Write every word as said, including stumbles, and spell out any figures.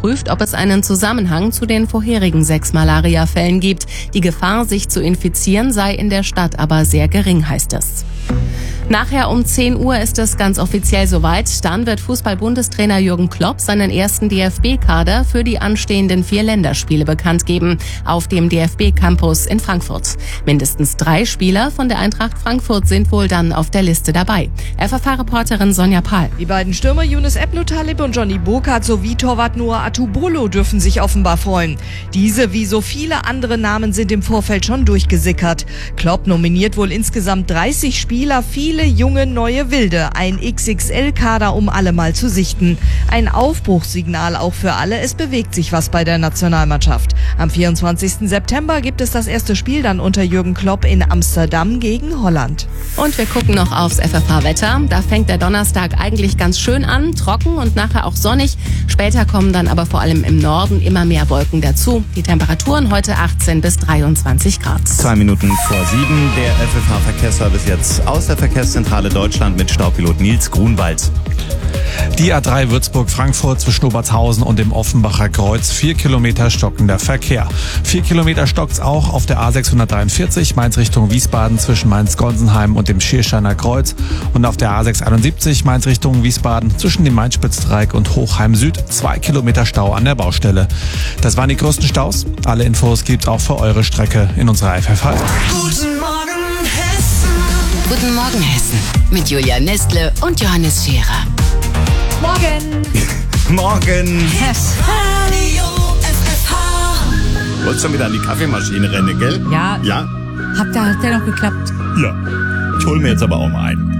prüft, ob es einen Zusammenhang zu den vorherigen sechs Malaria-Fällen gibt. Die Gefahr, sich zu infizieren, sei in der Stadt aber sehr gering, heißt es. Nachher um zehn Uhr ist es ganz offiziell soweit. Dann wird Fußball-Bundestrainer Jürgen Klopp seinen ersten D F B-Kader für die anstehenden vier Länderspiele bekannt geben auf dem D F B-Campus in Frankfurt. Mindestens drei Spieler von der Eintracht Frankfurt sind wohl dann auf der Liste dabei. F F H-Reporterin Sonja Pahl. Die beiden Stürmer Yunus Ebnotaleb und Johnny Burkhardt sowie Torwart Noah Atubolo dürfen sich offenbar freuen. Diese wie so viele andere Namen sind im Vorfeld schon durchgesickert. Klopp nominiert wohl insgesamt dreißig Spieler, viele junge neue Wilde, ein X X L-Kader, um alle mal zu sichten. Ein Aufbruchssignal auch für alle, es bewegt sich was bei der Nationalmannschaft. Am vierundzwanzigsten September gibt es das erste Spiel dann unter Jürgen Klopp in Amsterdam gegen Holland. Und wir gucken noch aufs F F H-Wetter. Da fängt der Donnerstag eigentlich ganz schön an, trocken und nachher auch sonnig. Später kommen dann aber vor allem im Norden immer mehr Wolken dazu. Die Temperaturen heute achtzehn bis dreiundzwanzig Grad. Zwei Minuten vor sieben, der F F H-Verkehrsservice jetzt aus der Verkehrszentrale Deutschland mit Staupilot Nils Grunwald. Die A drei Würzburg-Frankfurt zwischen Obertshausen und dem Offenbacher Kreuz. Vier Kilometer stockender Verkehr. Vier Kilometer stockt's auch auf der A sechshundertdreiundvierzig Mainz Richtung Wiesbaden zwischen Mainz-Gonsenheim und dem Schiersteiner Kreuz. Und auf der A sechshunderteinundsiebzig Mainz Richtung Wiesbaden zwischen dem Main-Spitz-Dreieck und Hochheim Süd. Zwei Kilometer Stau an der Baustelle. Das waren die größten Staus. Alle Infos gibt's auch für eure Strecke in unserer F F H. Guten Morgen Hessen. Guten Morgen Hessen. Mit Julia Nestle und Johannes Scherer. Morgen! Morgen! Yes. Radio F F H. Wolltest schon wieder an die Kaffeemaschine rennen, gell? Ja. Ja? Habt ihr, hat der noch geklappt? Ja. Ich hol mir jetzt aber auch mal einen.